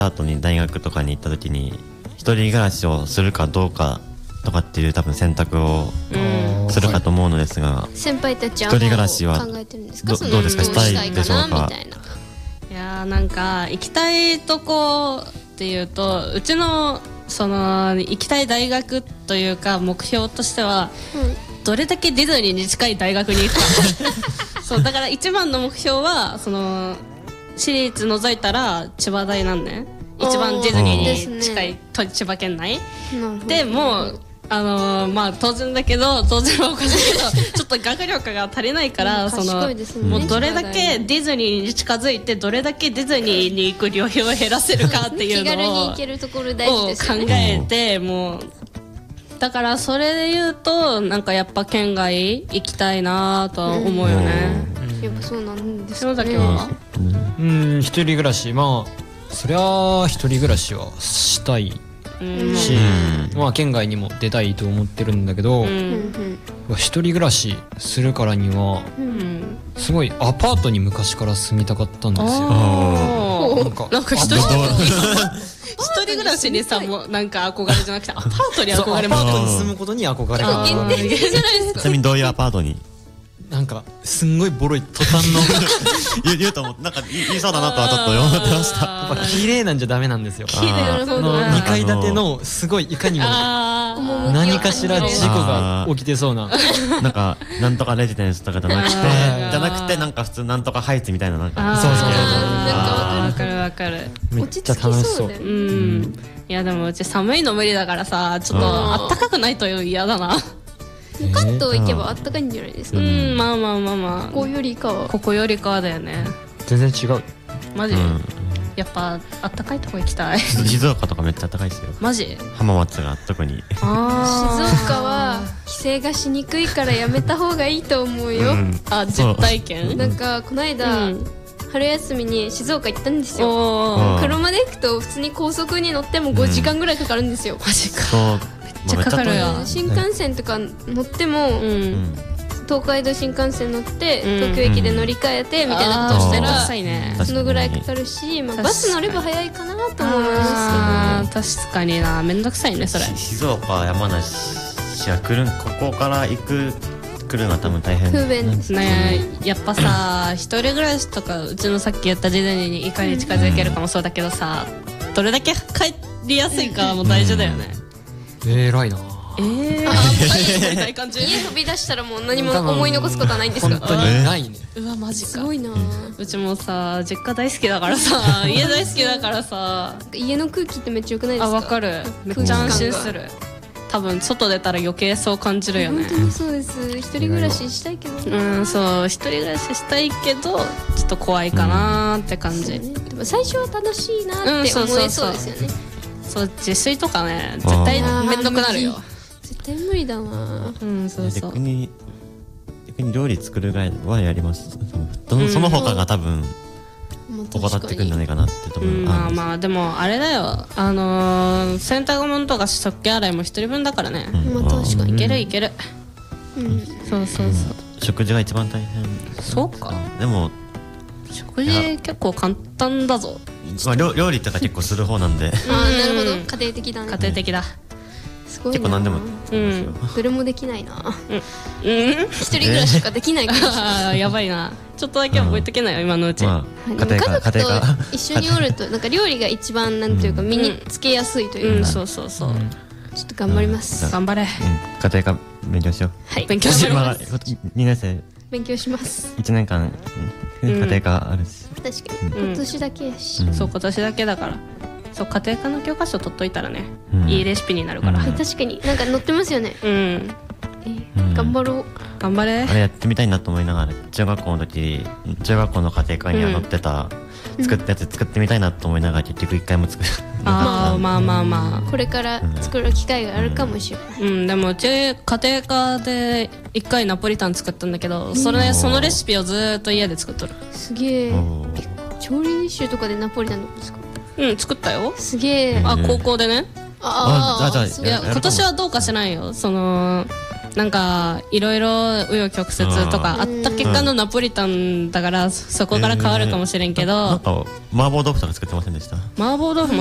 後に大学とかに行った時に一人暮らしをするかどうかとかっていう多分選択をするかと思うのですが、 先輩たちは一人暮らしは考えてるんですか？ どうですか？したいでしょうか？ みたいな。 いやーなんか行きたいとこっていうと、うちのその行きたい大学というか目標としては、どれだけディズニーに近い大学に行くかそうだから一番の目標はその私立除いたら千葉大なんね。一番ディズニーに近い千葉県内でもうまあ当然だけど当然はおかしいけどちょっと学力が足りないから、そのもうどれだけディズニーに近づいてどれだけディズニーに行く旅費を減らせるかっていうのを気軽に行けるところ大事ですよね。 考えて、もうだからそれで言うとなんかやっぱ県外行きたいなとは思うよね。 やっぱそうなんです篠崎は一人暮らし、まあそりゃ一人暮らしはしたいし、まあ県外にも出たいと思ってるんだけど、一人暮らしするからにはすごいアパートに昔から住みたかったんですよ。 なんか一人暮らしにさ、もうなんか憧れじゃなくてアパートに憧れます。 アパートに住むことに憧れが限定的じゃないですか。 ちなみにどういうアパートに？ なんかすんごいボロいトタンの言うと思って、なんか言いそうだなとはちょっと思ってました。 やっぱ綺麗なんじゃダメなんですよ。 2 階建てのすごいいかにも何かしら事故が起きてそうななんかなんとかレジデンスとかじゃなくてなんか普通なんとかハイツみたいな、なんかそうそうわかるわかる。 めっちゃ楽しそう。 いやでもうち寒いの無理だからさ、ちょっとあったかくないと嫌だな。 関東行けばあったかいんじゃないですか？ まあまあまあまあ、 ここよりかはだよね。 全然違う。 マジ？やっぱあったかいとこ行きたい。 静岡とかめっちゃ高いですよ。 マジ？ 浜松が特に。 静岡は帰省がしにくいからやめた方がいいと思うよ。 実体験？ なんかこの間春休みに静岡行ったんですよ。車で行くと普通に高速に乗っても5時間ぐらいかかるんですよ。 マジか。めっちゃかかるよ。 新幹線とか乗っても東海道新幹線乗って東京駅で乗り換えてみたいなことをしたらそのぐらいかかるし、バス乗れば早いかなと思いますけど。確かにな、めんどくさいねそれ。 静岡山梨はここから来るのは多分大変不便ですね。やっぱさ一人暮らしとかうちのさっき言ったディズニーにいかに近づけるかもそうだけどさ、どれだけ帰りやすいかも大事だよね。 偉いな。 家飛び出したらもう何も思い残すことはないんですか？ 本当にないね。 うわマジか。 すごいな。 うちもさ実家大好きだからさ家大好きだからさ、 家の空気ってめっちゃ良くないですか？ わかる。めっちゃ安心する。多分外出たら余計そう感じるよね。 本当にそうです。一人暮らししたいけど。 そう一人暮らししたいけどちょっと怖いかなって感じ。 でも最初は楽しいなって思えそうですよね。 そう自炊とかね絶対めんどくなるよ。 絶対無理だな。 そうそう。 逆に料理作るぐらいはやります。その他が多分怠ってくるんじゃないかなってところ。 まあまあでもあれだよ、洗濯物とか食器洗いも一人分だからね。 まあ確かにいける。そうそうそう。 食事が一番大変。 そうか。 でも食事結構簡単だぞ。 料理とか結構する方なんで。 なるほど。家庭的だね。 家庭的だ。 すごいな。 結構何でも。 どれもできないな。一人暮らししかできないから。 やばいな。ちょっとだけ覚えとけないよ今のうち。 家族と一緒におるとなんか料理が一番なんていうか身につけやすいというか。 そうそうそう。 ちょっと頑張ります。 頑張れ。 家庭科勉強しよう。 はい。 勉強します。 2年生。 勉強します。 1年間家庭科あるし。 確かに今年だけやし。 そう今年だけだから。そう家庭科の教科書取っといたらね、いいレシピになるから。 確かになんか載ってますよね。頑張ろう。 頑張れ。 あれやってみたいなと思いながら中学校の家庭科には載ってた作ったやつ作ってみたいなと思いながら結局一回も作る。 まあこれから作る機会があるかもしれない。 でもうち家庭科で一回ナポリタン作ったんだけど、そのレシピをずっと家で作っとる。 すげえ。調理集とかでナポリタンのですか？ 作ったよ。 すげえ。 高校でね。 じゃあいや今年はどうかしないよ。 なんかいろいろ紆余曲折とかあった結果のナポリタンだからそこから変わるかもしれんけど、 なんか麻婆豆腐とか作ってませんでした？ 麻婆豆腐も